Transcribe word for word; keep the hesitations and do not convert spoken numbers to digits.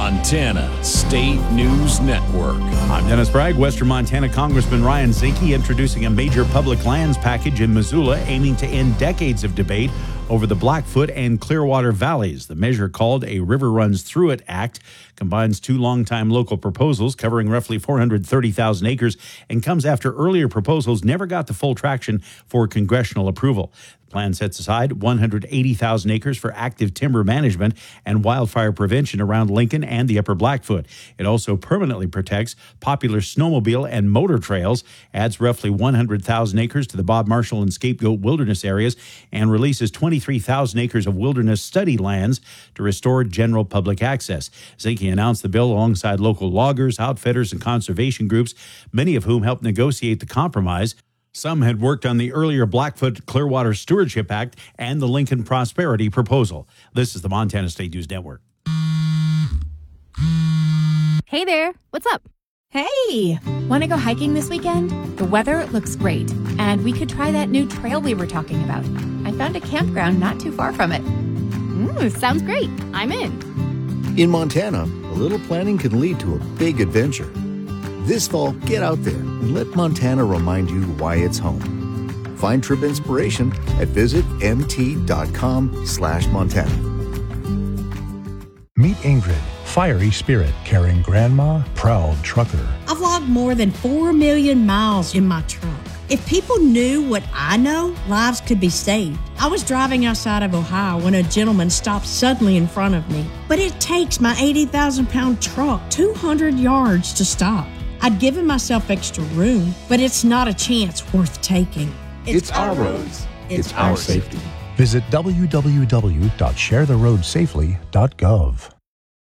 Montana State News Network. I'm Dennis Bragg. Western Montana Congressman Ryan Zinke introducing a major public lands package in Missoula aiming to end decades of debate over the Blackfoot and Clearwater valleys. The measure, called a River Runs Through It Act, combines two longtime local proposals covering roughly four hundred thirty thousand acres and comes after earlier proposals never got the full traction for congressional approval. The plan sets aside one hundred eighty thousand acres for active timber management and wildfire prevention around Lincoln and the Upper Blackfoot. It also permanently protects popular snowmobile and motor trails, adds roughly one hundred thousand acres to the Bob Marshall and Scapegoat wilderness areas, and releases twenty-three thousand acres of wilderness study lands to restore general public access. Zinke announced the bill alongside local loggers, outfitters, and conservation groups, many of whom helped negotiate the compromise. Some had worked on the earlier Blackfoot Clearwater Stewardship Act and the Lincoln Prosperity Proposal. This is the Montana State News Network. Hey there, what's up? Hey, want to go hiking this weekend? The weather looks great, and we could try that new trail we were talking about. I found a campground not too far from it. Ooh, sounds great. I'm in. In Montana, a little planning can lead to a big adventure. This fall, get out there and let Montana remind you why it's home. Find trip inspiration at visit mt.com slash Montana. Meet Ingrid, fiery spirit carrying grandma, proud trucker. I've logged more than four million miles in my truck. If people knew what I know, lives could be saved. I was driving outside of Ohio when a gentleman stopped suddenly in front of me. But it takes my eighty thousand pound truck two hundred yards to stop. I'd given myself extra room, but it's not a chance worth taking. It's, it's our roads. It's, it's our safety. Visit w w w dot share the road safely dot gov.